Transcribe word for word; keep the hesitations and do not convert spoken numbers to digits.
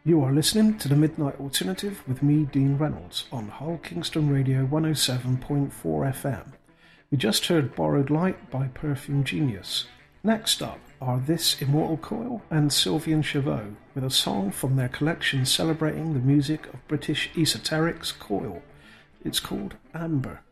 You are listening to the Midnight Alternative with me, Dean Reynolds, on Hull Kingston Radio one oh seven point four F M. We just heard Borrowed Light by Perfume Genius. Next up are This Immortal Coil and Sylvian Chavot with a song from their collection celebrating the music of British esoterics Coil. It's called Amber.